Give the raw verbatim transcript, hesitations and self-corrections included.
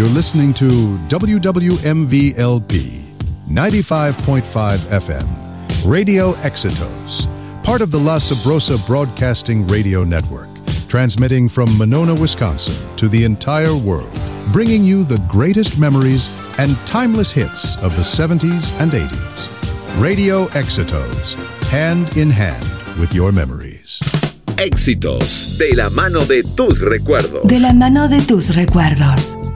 You're listening to W W M V L P, ninety-five point five F M, Radio Éxitos, part of the La Sabrosa Broadcasting Radio Network, transmitting from Monona, Wisconsin, to the entire world, bringing you the greatest memories and timeless hits of the seventies and eighties. Radio Éxitos, hand in hand with your memories. Éxitos, de la mano de tus recuerdos. De la mano de tus recuerdos.